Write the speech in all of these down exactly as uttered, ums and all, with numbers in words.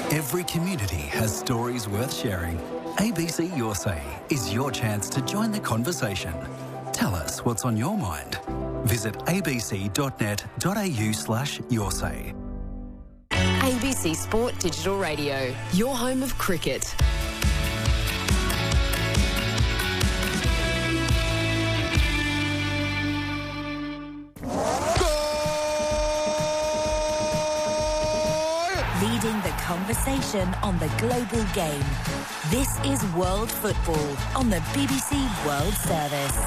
Every community has stories worth sharing. A B C Your Say is your chance to join the conversation. Tell us what's on your mind. Visit abc.net.au slash your say. A B C Sport Digital Radio, your home of cricket. Leading the conversation on the global game. This is World Football on the B B C World Service.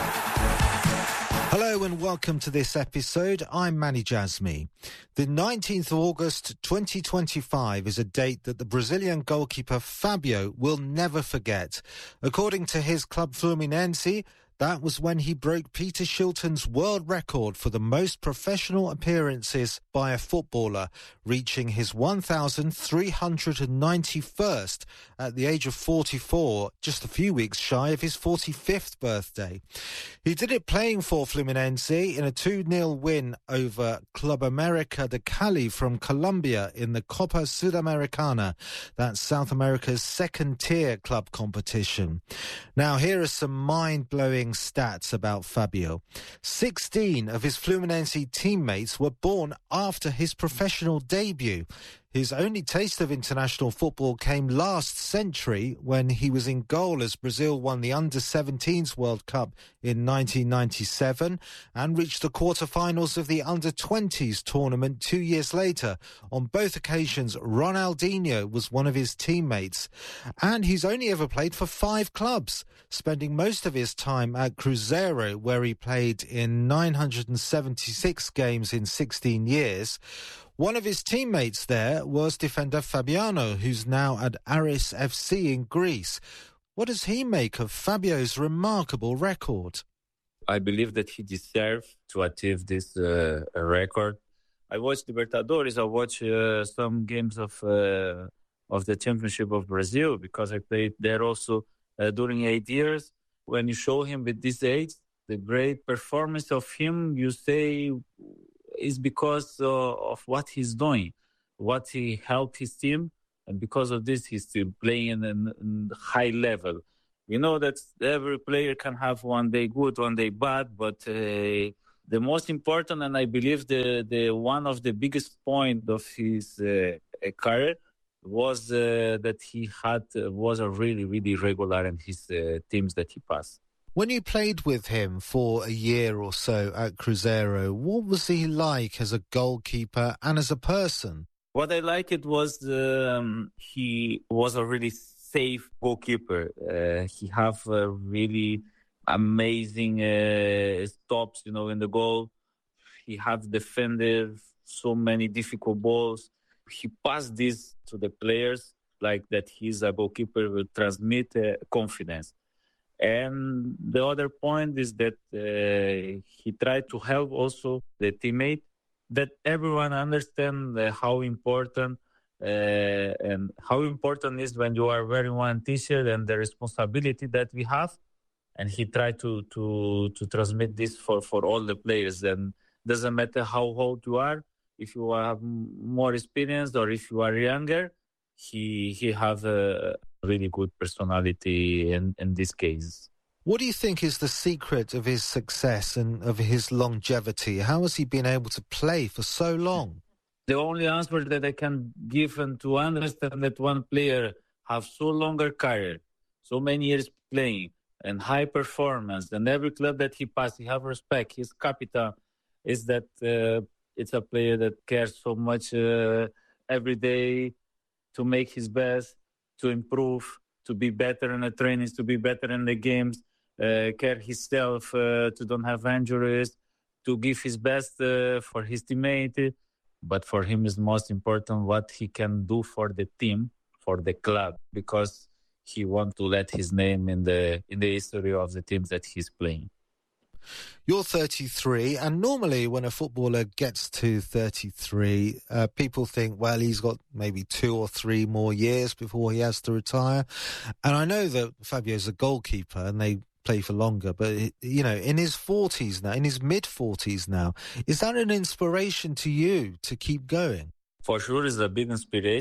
Hello and welcome to this episode. I'm Manny Jasmi. The nineteenth of August twenty twenty-five is a date that the Brazilian goalkeeper Fabio will never forget. According to his club Fluminense, that was when he broke Peter Shilton's world record for the most professional appearances by a footballer, reaching his one thousand three hundred ninety-first at the age of forty-four, just a few weeks shy of his forty-fifth birthday. He did it playing for Fluminense in a two nil win over Club America de Cali from Colombia in the Copa Sudamericana, that's South America's second-tier club competition. Now, here are some mind-blowing stats about Fabio. sixteen of his Fluminense teammates were born after his professional debut. His only taste of international football came last century when he was in goal as Brazil won the under seventeens World Cup in nineteen ninety-seven and reached the quarter-finals of the under twenties tournament two years later. On both occasions, Ronaldinho was one of his teammates. And he's only ever played for five clubs, spending most of his time at Cruzeiro, where he played in nine hundred seventy-six games in sixteen years. One of his teammates there was defender Fabiano, who's now at Aris F C in Greece. What does he make of Fabio's remarkable record? I believe that he deserves to achieve this uh, record. I watched Libertadores, I watched uh, some games of uh, of the Championship of Brazil because I played there also uh, during eight years. When you show him with this age, the great performance of him, you say, is because uh, of what he's doing, what he helped his team, and because of this, he's still playing in a high level. You know that every player can have one day good, one day bad, but uh, the most important, and I believe the, the one of the biggest point of his uh, career was uh, that he had uh, was a really, really regular in his uh, teams that he passed. When you played with him for a year or so at Cruzeiro, what was he like as a goalkeeper and as a person? What I liked it was um, he was a really safe goalkeeper. Uh, he have a really amazing uh, stops, you know, in the goal. He have defended so many difficult balls. He passed this to the players like that he's a goalkeeper will transmit uh, confidence. And the other point is that uh, he tried to help also the teammate, that everyone understand uh, how important uh, and how important is when you are wearing one T-shirt and the responsibility that we have. And he tried to to to transmit this for, for all the players. And doesn't matter how old you are, if you have more experience or if you are younger, he he has a really good personality in, in this case. What do you think is the secret of his success and of his longevity? How has he been able to play for so long? The only answer that I can give and to understand that one player have so longer career, so many years playing and high performance, and every club that he passed, he have respect. His capital is that uh, it's a player that cares so much uh, every day to make his best, to improve, to be better in the trainings, to be better in the games, uh, care himself, uh, to don't have injuries, to give his best uh, for his teammate. But for him is most important what he can do for the team, for the club, because he wants to let his name in the in the history of the teams that he's playing. You're thirty-three, and normally when a footballer gets to thirty-three, uh, people think, well, he's got maybe two or three more years before he has to retire. And I know that Fabio's a goalkeeper and they play for longer, but, you know, in his forties now, in his mid-forties now, is that an inspiration to you to keep going? For sure, it's a big inspiration.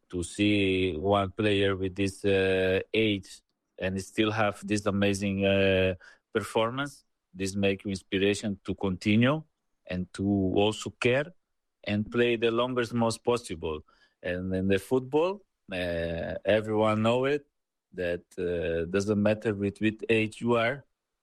to see one player with this uh, age and still have this amazing uh, performance. This makes you inspiration to continue and to also care and play the longest most possible. And in the football, uh, everyone know it, that uh, doesn't matter with what age you are,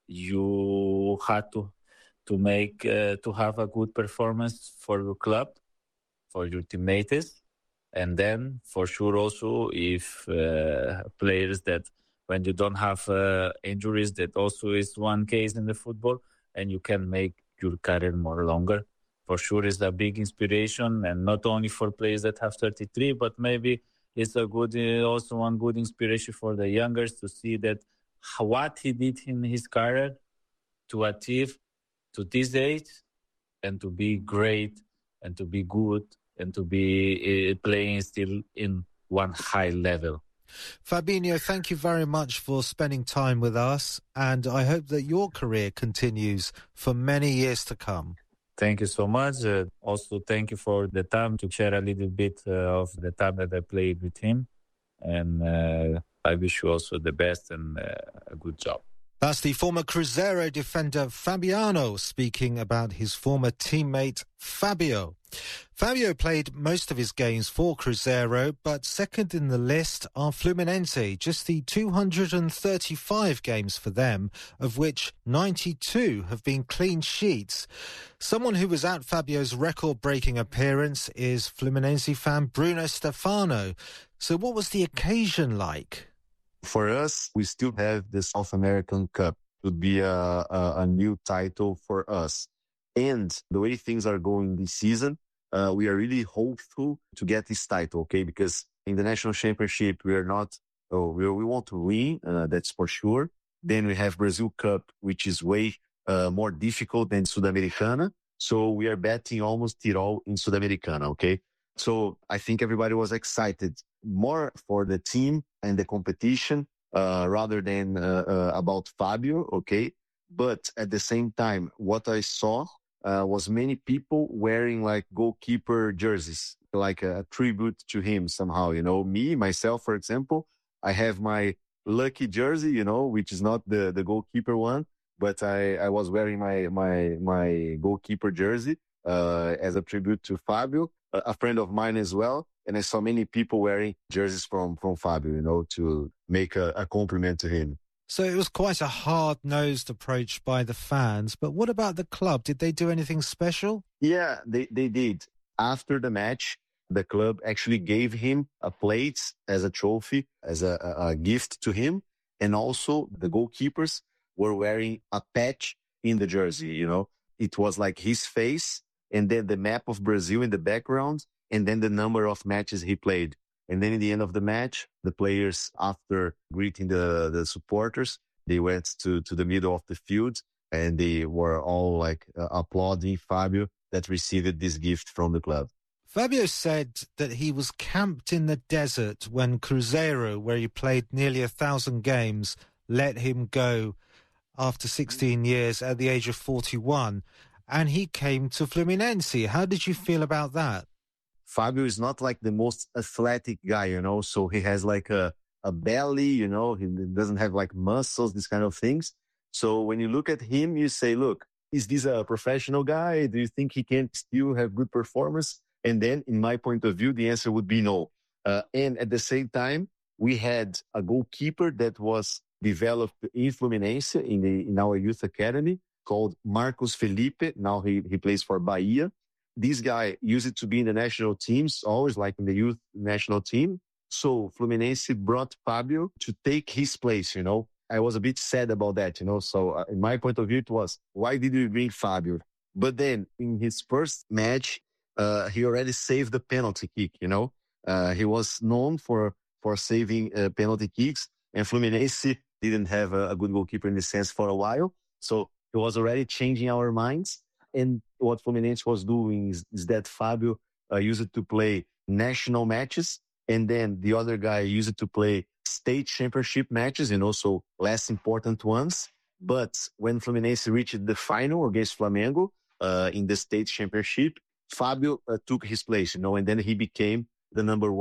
you have to to make uh, to have a good performance for your club, for your teammates, and then for sure also if uh, players that when you don't have uh, injuries, that also is one case in the football, and you can make your career more longer. For sure is a big inspiration, and not only for players that have thirty-three, but maybe it's a good uh, also one good inspiration for the youngers to see that what he did in his career to achieve to this age and to be great and to be good and to be uh, playing still in one high level. Fabinho, thank you very much for spending time with us, and I hope that your career continues for many years to come. Thank you so much. Uh, also, thank you for the time to share a little bit uh, of the time that I played with him. And uh, I wish you also the best and uh, a good job. That's the former Cruzeiro defender Fabiano speaking about his former teammate Fabio. Fabio played most of his games for Cruzeiro, but second in the list are Fluminense, just the two hundred thirty-five games for them, of which ninety-two have been clean sheets. Someone who was at Fabio's record-breaking appearance is Fluminense fan Bruno Stefano. So what was the occasion like? For us, we still have the South American Cup. It would be a, a, a new title for us. And the way things are going this season, uh, we are really hopeful to get this title, okay? Because in the national championship, we are not, oh, we, we want to win, uh, that's for sure. Then we have Brazil Cup, which is way uh, more difficult than Sudamericana. So we are betting almost it all in Sudamericana, okay? So I think everybody was excited more for the team and the competition uh, rather than uh, uh, about Fabio, okay? But at the same time, what I saw uh, was many people wearing like goalkeeper jerseys, like a tribute to him somehow, you know? Me, myself, for example, I have my lucky jersey, you know, which is not the, the goalkeeper one, but I, I was wearing my, my, my goalkeeper jersey uh, as a tribute to Fabio, a, a friend of mine as well. And I saw many people wearing jerseys from, from Fabio, you know, to make a, a compliment to him. So it was quite a hard-nosed approach by the fans. But what about the club? Did they do anything special? Yeah, they, they did. After the match, the club actually gave him a plate as a trophy, as a, a, a gift to him. And also the goalkeepers were wearing a patch in the jersey, you know. It was like his face and then the map of Brazil in the background, and then the number of matches he played. And then in the end of the match, the players, after greeting the, the supporters, they went to, to the middle of the field and they were all like uh, applauding Fabio that received this gift from the club. Fabio said that he was camped in the desert when Cruzeiro, where he played nearly a thousand games, let him go after sixteen years at the age of forty-one. And he came to Fluminense. How did you feel about that? Fabio is not like the most athletic guy, you know, so he has like a, a belly, you know, he doesn't have like muscles, these kind of things. So when you look at him, you say, look, is this a professional guy? Do you think he can still have good performance? And then in my point of view, the answer would be no. Uh, and at the same time, we had a goalkeeper that was developed in Fluminense in the, in our youth academy called Marcos Felipe. Now he, he plays for Bahia. This guy used to be in the national teams, always like in the youth national team. So Fluminense brought Fabio to take his place, you know. I was a bit sad about that, you know. So uh, in my point of view, it was, why did we bring Fabio? But then in his first match, uh, he already saved the penalty kick, you know. Uh, he was known for, for saving uh, penalty kicks, and Fluminense didn't have a, a good goalkeeper in the sense for a while. So he was already changing our minds. And what Fluminense was doing is, is that Fabio uh, used to play national matches, and then the other guy used to play state championship matches, and also less important ones. But when Fluminense reached the final against Flamengo uh, in the state championship, Fabio uh, took his place, you know, and then he became the number one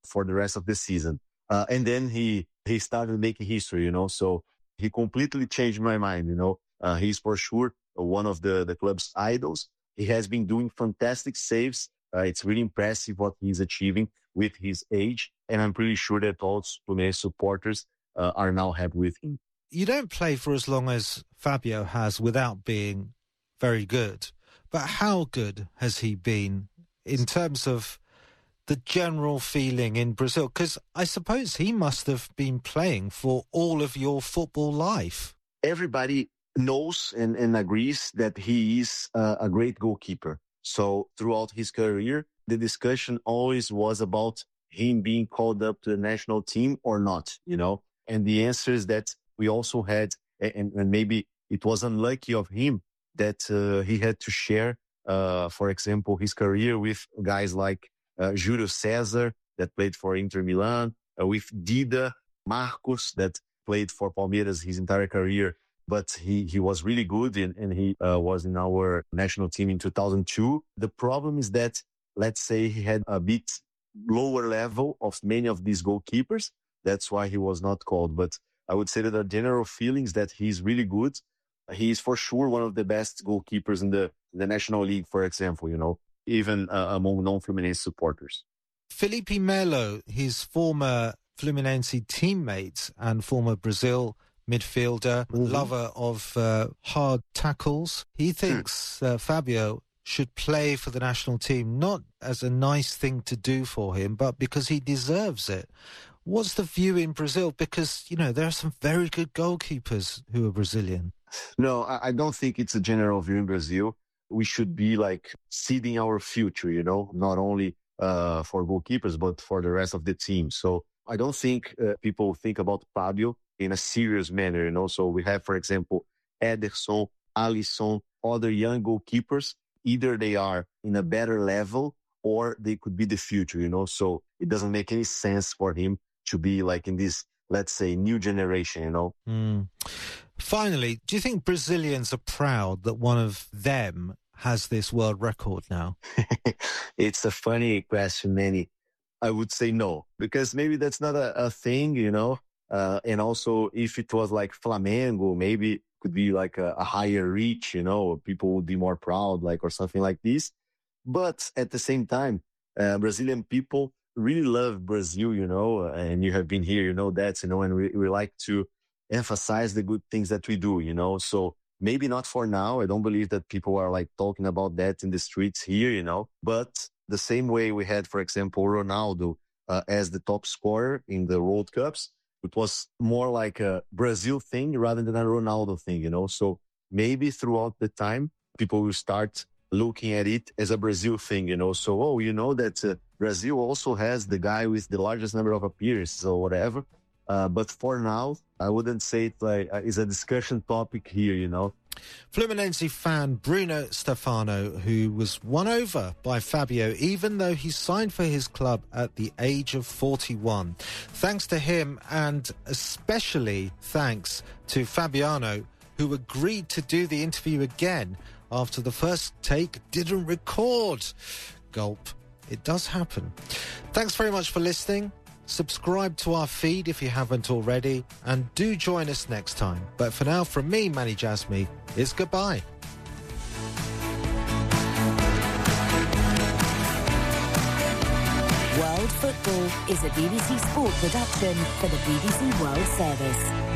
for the rest of the season. Uh, and then he, he started making history, you know, so he completely changed my mind, you know. Uh, he's for sure one of the, the club's idols. He has been doing fantastic saves. Uh, it's really impressive what he's achieving with his age. And I'm pretty sure that all Fluminense supporters uh, are now happy with him. You don't play for as long as Fabio has without being very good. But how good has he been in terms of the general feeling in Brazil? Because I suppose he must have been playing for all of your football life. Everybody knows and, and agrees that he is uh, a great goalkeeper. So throughout his career, the discussion always was about him being called up to the national team or not, you know. And the answer is that we also had, and, and maybe it was unlucky of him that uh, he had to share, uh, for example, his career with guys like uh, Júlio César that played for Inter Milan, uh, with Dida, Marcos that played for Palmeiras his entire career. But he, he was really good and, and he uh, was in our national team in two thousand two. The problem is that, let's say he had a bit lower level of many of these goalkeepers. That's why he was not called. But I would say that the general feelings that he's really good. He is for sure one of the best goalkeepers in the, the National League, for example, you know, even uh, among non-Fluminense supporters. Felipe Melo, his former Fluminense teammate and former Brazil midfielder, mm-hmm. lover of uh, hard tackles. He thinks uh, Fabio should play for the national team, not as a nice thing to do for him, but because he deserves it. What's the view in Brazil? Because, you know, there are some very good goalkeepers who are Brazilian. No, I don't think it's a general view in Brazil. We should be like seeding our future, you know, not only uh, for goalkeepers, but for the rest of the team. So I don't think uh, people think about Fabio in a serious manner, you know. So we have, for example, Ederson, Alisson, other young goalkeepers. Either they are in a better level or they could be the future, you know. So it doesn't make any sense for him to be like in this, let's say, new generation, you know. Mm. Finally, do you think Brazilians are proud that one of them has this world record now? It's a funny question, Manny. I would say no, because maybe that's not a, a thing, you know. Uh, and also, if it was like Flamengo, maybe it could be like a, a higher reach, you know, people would be more proud, like, or something like this. But at the same time, uh, Brazilian people really love Brazil, you know, and you have been here, you know, that, you know, and we, we like to emphasize the good things that we do, you know. So maybe not for now. I don't believe that people are like talking about that in the streets here, you know, but the same way we had, for example, Ronaldo uh, as the top scorer in the World Cups. It was more like a Brazil thing rather than a Ronaldo thing, you know. So maybe throughout the time, people will start looking at it as a Brazil thing, you know. So, oh, you know that uh, Brazil also has the guy with the largest number of appearances or whatever. Uh, but for now, I wouldn't say it like uh, is a discussion topic here, you know. Fluminense fan Bruno Stefano, who was won over by Fabio, even though he signed for his club at the age of forty-one. Thanks to him, and especially thanks to Fabiano, who agreed to do the interview again after the first take didn't record. Gulp. It does happen. Thanks very much for listening. Subscribe to our feed if you haven't already, and do join us next time. But for now, from me, Manny Jasmy, it's goodbye. World Football is a B B C Sport production for the B B C World Service.